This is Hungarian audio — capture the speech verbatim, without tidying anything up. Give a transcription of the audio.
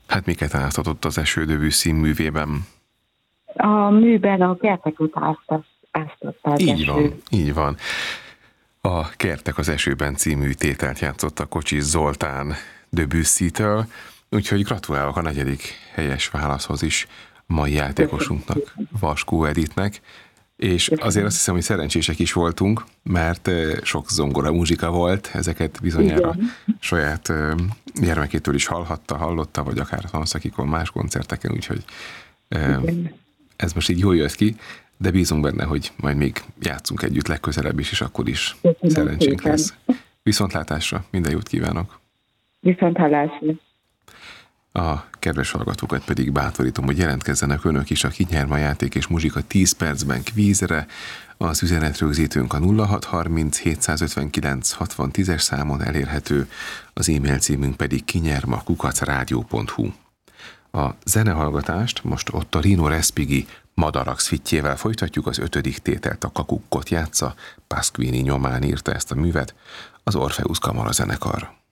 Hát miket áztatott az Eső Debussy művében? A műben a kerteket áztatta az Így eső. van, így van. A Kertek az esőben című tételt játszott a Kocsis Zoltán Debussy-től, úgyhogy gratulálok a negyedik helyes válaszhoz is mai játékosunknak, Vaskó Editnek, és azért azt hiszem, hogy szerencsések is voltunk, mert sok zongora muzsika volt, ezeket bizonyára Igen. saját gyermekétől is hallhatta, hallotta, vagy akár tanszakikon, más koncerteken, úgyhogy Igen. ez most így jól jött ki, de bízunk benne, hogy majd még játszunk együtt legközelebb is, és akkor is Köszönöm szerencsénk szépen. lesz. Viszontlátásra, minden jót kívánok! Viszont hallásra. A kedves hallgatókat pedig bátorítom, hogy jelentkezzenek önök is a Kinyerma játék és muzsika tíz percben kvízre. Az üzenetrögzítőnk a nulla hat harminc hétszázötvenkilenc hatvan tízes számon elérhető, az e-mail címünk pedig kinyerma kukac rádió pont hu. A zenehallgatást most ott a Rino Respighi Madarax fittjével folytatjuk, az ötödik tételt a Kakukkot játsza, Pasquini nyomán írta ezt a művet az Orpheus Kamara zenekar.